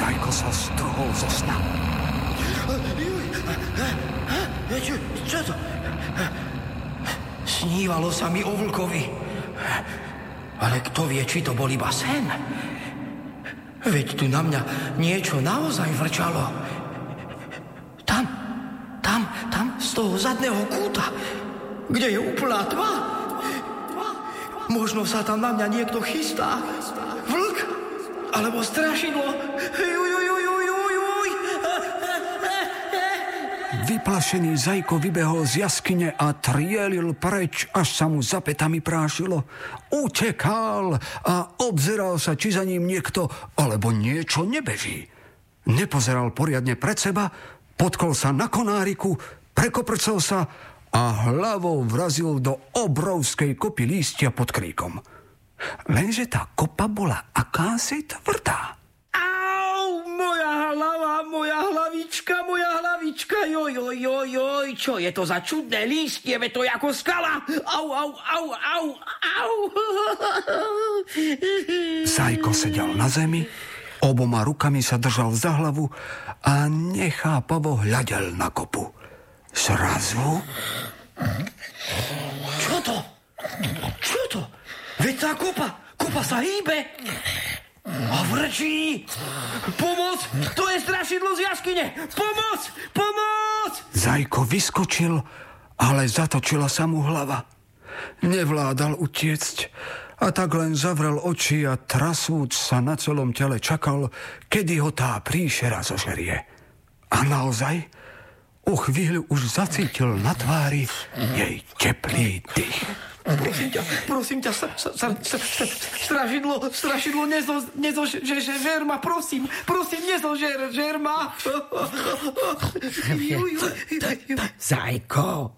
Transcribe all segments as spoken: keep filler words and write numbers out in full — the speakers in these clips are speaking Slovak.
Zajko sa strhol zo sna. Čo, čo to? Snívalo sa mi o vlkovi. Ale kto vie, či to bol iba sen? Veď tu na mňa niečo naozaj vrčalo. Tam, tam, tam, z toho zadného kúta, kde je úplná tma. Možno sa tam na mňa niekto chystá. Vlk, alebo strašidlo. Juj, juj, juj, juj, juj. Vyplašený Zajko vybehol z jaskyne a trielil preč, až sa mu za pätami prášilo. Utekal a obzeral sa, či za ním niekto alebo niečo nebeží. Nepozeral poriadne pred seba, potkol sa na konáriku, prekoprcel sa a hlavou vrazil do obrovskej kopy lístia pod kríkom. Lenže tá kopa bola akási tvrdá. Au, moja hlava, moja hlavička, moja hlavička, joj, joj, joj, joj, čo je to za čudné lístie, veď to je ako skala. Au, au, au, au, au. Zajko sedel na zemi, oboma rukami sa držal za hlavu a nechápavo hľadel na kopu. Zrazu... Čo to? Čo to? Veď tá kopa, kopa sa hýbe. A vrčí. Pomoc, to je strašidlo z jaskyne. Pomoc, pomoc. Zajko vyskočil, ale zatočila sa mu hlava. Nevládal utiecť a tak len zavrel oči a trasúc sa na celom tele čakal, kedy ho tá príšera zožerie. A naozaj o chvíľu už zacítil na tvári jej teplý dých. Prosím ťa, prosím ťa, stra, stra, stra, stra, strašidlo, strašidlo, nezo, nezo, že, že, žer ma, prosím, prosím, nezožer, žer ma. Zajko,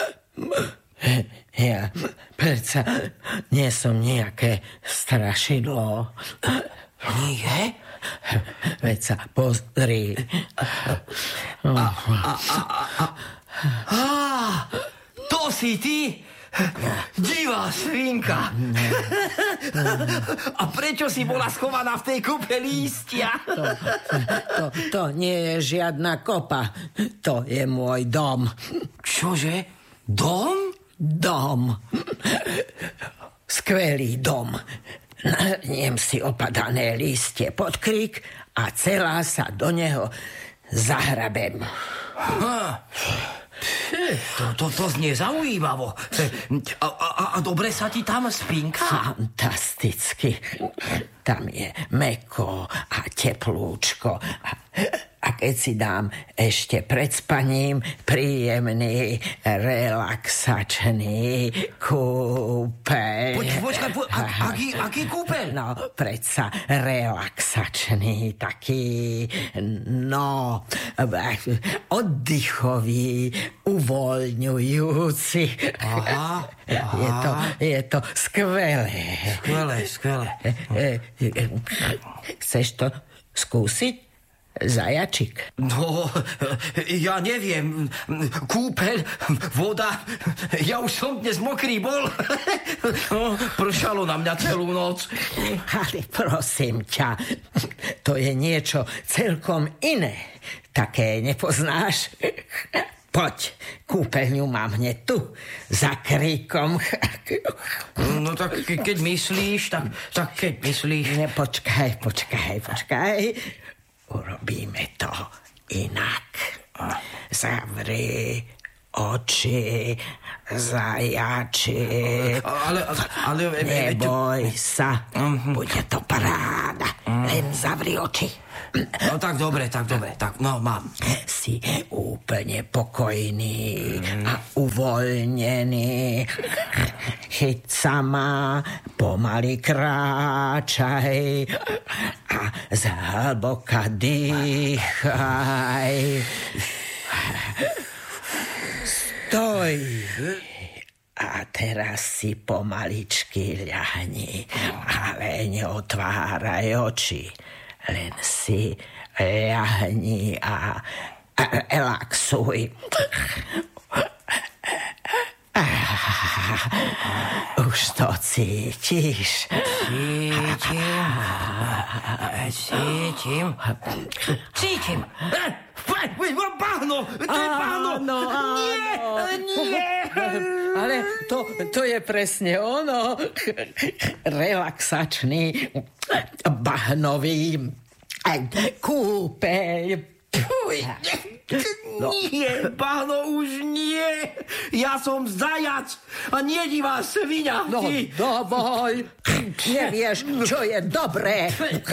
ja predsa nie som nejaké strašidlo. Nie? Veď sa pozri. A, a, a, a, a, to si ty? Divá svinka. A prečo si bola schovaná v tej kope lístia? To, to, to nie je žiadna kopa. To je môj dom. Čože? Dom? Dom. Skvelý dom. Nahrniem si opadané lístie pod krík a celá sa do neho zahrabem. Ha. To, to, to znie zaujímavo. A, a, a dobre sa ti tam spinka? Fantasticky. Tam je mäkko a teplúčko. A, a keď si dám ešte pred spaním príjemný, relaxačný kúpeľ. Poď, počkaj, po, a, aký, aký kúpeľ? No, predsa relaxačný, taký, no, oddychový, uvoľňujúci. Aha, aha. Je to, je to skvelé. Skvelé, skvelé. Chceš to skúsiť? Zajačik. No, ja neviem. Kúpeľ, voda. Ja už som dnes mokrý bol. Pršalo na mňa celú noc. Ale prosím ťa, to je niečo celkom iné. Také nepoznáš? Poď, kúpeľňu mám hneď tu, za kríkom. No tak ke, keď myslíš, tak, tak keď myslíš... Ne, počkaj, počkaj, počkaj. Urobíme to inak. Zavri oči, zajačik. Ale, ale... Neboj sa, bude to paráda. Len zavri oči. No tak dobre, tak dobre, tak no mám. Si úplne pokojný a uvoľnený. Chyť sa ma, pomaly kráčaj a zhlboka dýchaj. Stoj. A teraz si pomaličky ľahni, ale neotváraj oči. Len si ľahni a relaxuj. Už to cítiš. Cítim. Cítim. Cítim. Bahno! To je bahno! Áno, Nie! Nie! Ale to, to je presne ono. Relaxačný bahnový kúpeľ. Fuj. No. Nie, bahno, už nie. Ja som zajac a nie divá sviňa. No, ty. dovoj. Nevieš, čo je dobré.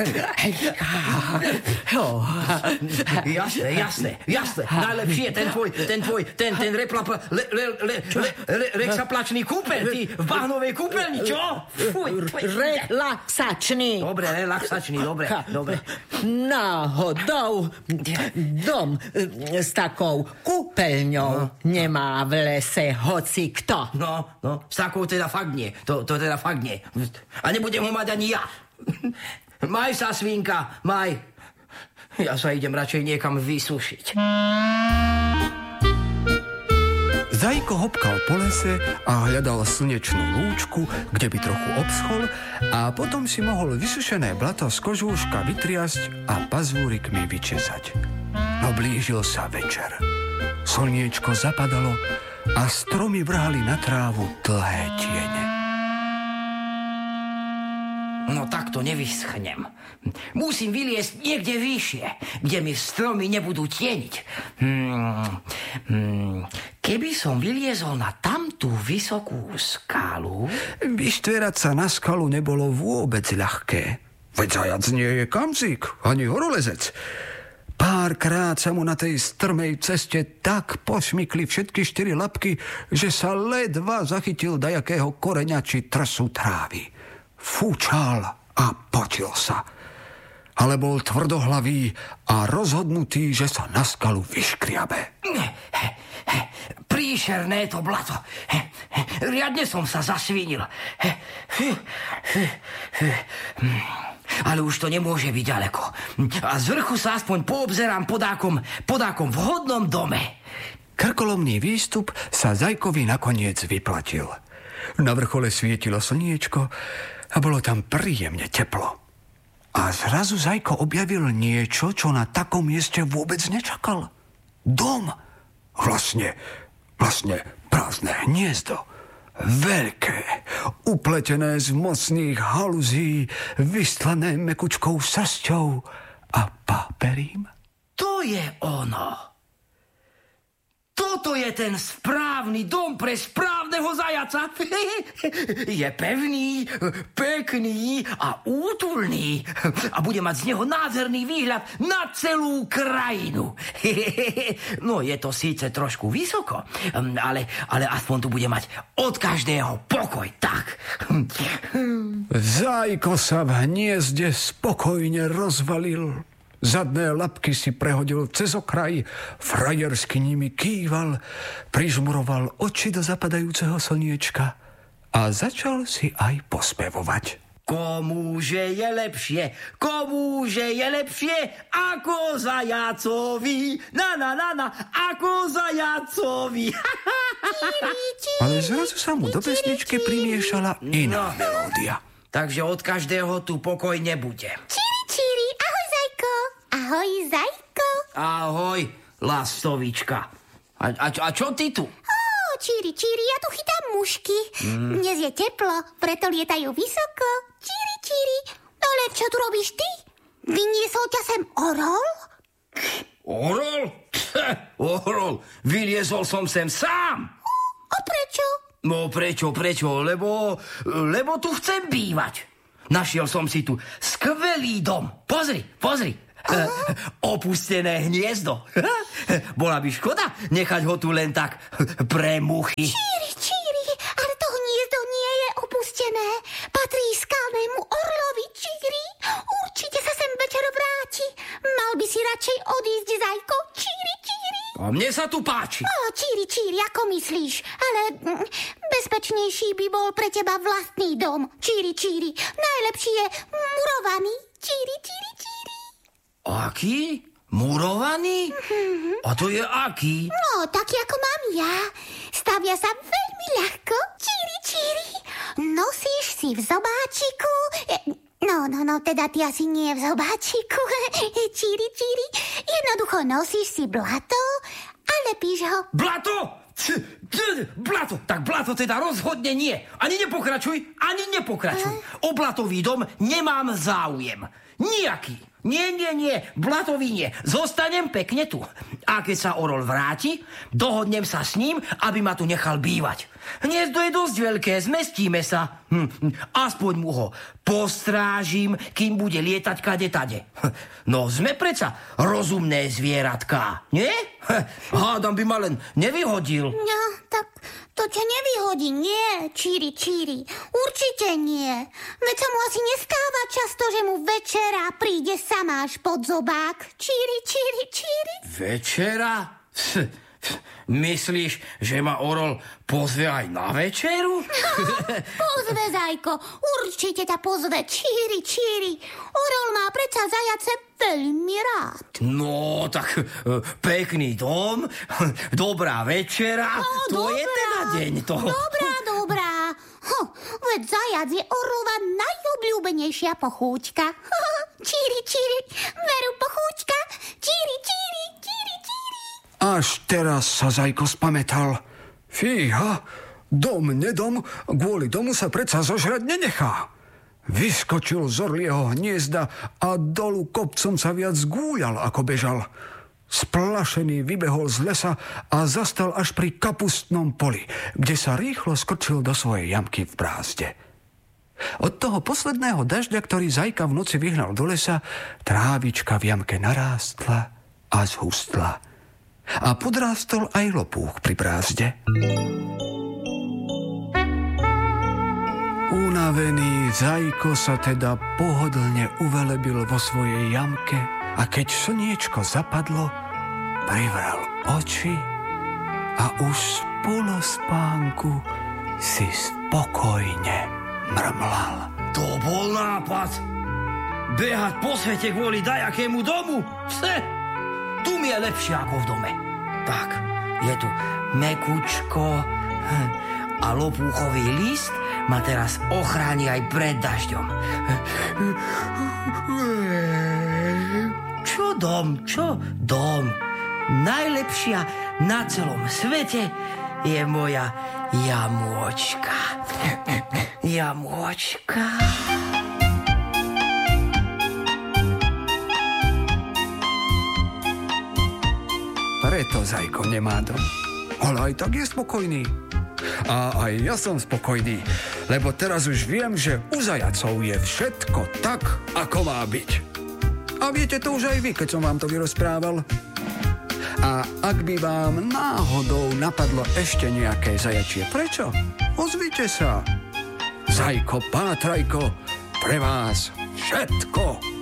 Oh. Jasné, jasné, jasné. Najlepšie je ten tvoj, ten tvoj, ten, ten replap, le, le, le, le, le, rexaplačný kúpeľ, ty v bahnovej kúpeľni, čo? Fuj, fuj. Relaxačný. Dobre, relaxačný, dobre, dobre. Náhodou dom s takou kúpeľňou no. nemá v lese hoci kto. No, no, s takou teda fakt nie. To, to teda fakt nie. A nebudem ho mať ani ja. Maj sa, svinka, maj. Ja sa idem radšej niekam vysušiť. Zajko hopkal po lese a hľadal slnečnú lúčku, kde by trochu obschol a potom si mohol vysušené blato z kožúška vytriasť a pazúrikmi vyčesať. No blížil sa večer. Slniečko zapadalo a stromy vrhali na trávu dlhé tiene. No tak to nevyschnem. Musím vyliesť niekde vyššie, kde mi stromy nebudú tieniť. Hmm, hmm, keby som vyliezol na tamtú vysokú skálu... Vyštverať sa na skalu nebolo vôbec ľahké. Veď zajac nie je kamzík, ani horolezec. Párkrát sa mu na tej strmej ceste tak pošmykli všetky štyri labky, že sa ledva zachytil dajakého koreňa či trsu trávy. Fúčal a potil sa. Ale bol tvrdohlavý a rozhodnutý, že sa na skalu vyškriabe. Príšerné to blato. Riadne som sa zasvinil. Ale už to nemôže byť ďaleko. A z vrchu sa aspoň poobzerám podákom, podákom v hodnom dome. Krkolomný výstup sa Zajkovi nakoniec vyplatil. Na vrchole svietilo slniečko a bolo tam príjemne teplo. A zrazu Zajko objavil niečo, čo na takom mieste vôbec nečakal. Dom. Vlastne, vlastne prázdne hniezdo. Veľké, upletené z mocných haluzí, vystlané mekučkou srsťou a páperím. To je ono. Toto je ten správny dom pre správneho zajaca. Je pevný, pekný a útulný. A bude mať z neho nádherný výhľad na celú krajinu. No, je to síce trošku vysoko, ale, ale aspoň tu bude mať od každého pokoj, tak. Zajko sa v hniezde spokojne rozvalil. Zadné labky si prehodil cez okraj, frajersky nimi kýval, prižmuroval oči do zapadajúceho slniečka a začal si aj pospevovať. Komúže je lepšie, komúže je lepšie ako zajacovi, na na na na, ako zajacovi. Ale zrazu sa mu do pesničky primiešala iná melódia. Takže od každého tu pokoj nebude. Ahoj, Zajko. Ahoj, lastovička. A, a, a čo ty tu? Ó, číri, číri, ja tu chytám mušky. Mm. Dnes je teplo, preto lietajú vysoko. Číri, číri. Ale čo tu robíš ty? Vyniesol ťa sem orol? Orol? Orol. Vyliezol som sem sám. A prečo? No prečo, prečo? Lebo, lebo tu chcem bývať. Našiel som si tu skvelý dom. Pozri, pozri. Uh, opustené hniezdo. Bola by škoda nechať ho tu len tak pre muchy. Číri, číri, ale to hniezdo nie je opustené. Patrí skalnému orlovi, číri. Určite sa sem večer vráti. Mal by si radšej odísť, Zajko. Číri, číri. A mne sa tu páči. Ó, číri, číri, ako myslíš? Ale mm, bezpečnejší by bol pre teba vlastný dom. Číri, číri. Najlepší je murovaný. Číri, číri, číri. Aký? Murovaný? Mm-hmm. A to je aký? No, taký ako mám ja. Stavia sa veľmi ľahko. Číri, nosíš si v zobáčiku... No, no, no, teda ty asi nie v zobáčiku. Číri, číri. Jednoducho nosíš si blato a lepíš ho. Blato? Blato, tak blato teda rozhodne nie. Ani nepokračuj, ani nepokračuj. O blatový dom nemám záujem. Nijaký. Nie, nie, nie, blatový nie. Zostanem pekne tu. A keď sa Orol vráti, dohodnem sa s ním, aby ma tu nechal bývať. Hniezdo je dosť veľké, zmestíme sa. Hm, aspoň mu ho postrážim, kým bude lietať kade tade. No sme predsa rozumné zvieratká, nie? Hádam by ma len nevyhodil. No, tak to ťa nevyhodí, nie, číri, číri. Určite nie. Veď sa mu asi nestáva často, že mu večera príde samáš pod zobák. Číri, číri, číri. Večera? Myslíš, že ma Orol pozve aj na večeru? Pozve, zajko, určite ťa pozve. Číri, číri. Orol má predsa zajace veľmi rád. No, tak pekný dom, dobrá večera, no, to dobrá, je teda deň toho. Dobrá, dobrá. Ho, veď zajac je Orlova najobľúbenejšia pochúťka. Číri, číri, veru pochúťka. Číri, číri, číri, číri. Až teraz sa Zajko spamätal. Fíha, dom, nedom, kvôli domu sa predsa zožrať nenechá. Vyskočil z orlieho hniezda a dolu kopcom sa viac gúľal, ako bežal. Splašený vybehol z lesa a zastal až pri kapustnom poli, kde sa rýchlo skrčil do svojej jamky v brázde. Od toho posledného dažďa, ktorý Zajka v noci vyhnal do lesa, trávička v jamke narástla a zhustla. A podrástol aj lopúch pri brázde. Unavený Zajko sa teda pohodlne uvelebil vo svojej jamke a keď slniečko zapadlo, privral oči a už z polospánku si spokojne mrmlal. To bol nápad. Behať po svete kvôli dajakému domu? Pse, tu mi je lepšie ako v dome. Tak, je tu mekučko a lopúchový list ma teraz ochráni aj pred dažďom. Čo dom, čo dom? Najlepšia na celom svete je moja jamôčka. Jamôčka. Preto Zajko nemá dom. Ale aj tak je spokojný. A aj ja som spokojný, lebo teraz už viem, že u zajacov je všetko tak, ako má byť. A viete to už aj vy, keď som vám to vyrozprával. A ak by vám náhodou napadlo ešte nejaké zajačie prečo, ozvite sa. Zajko, pátrajko, pre vás všetko